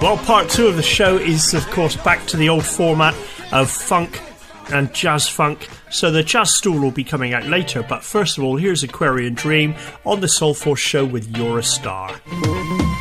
Well, part two of the show is, of course, back to the old format of funk and jazz funk. So the Jazz Stool will be coming out later, but first of all, here's Aquarian Dream on the Soul Force show with You're a Star.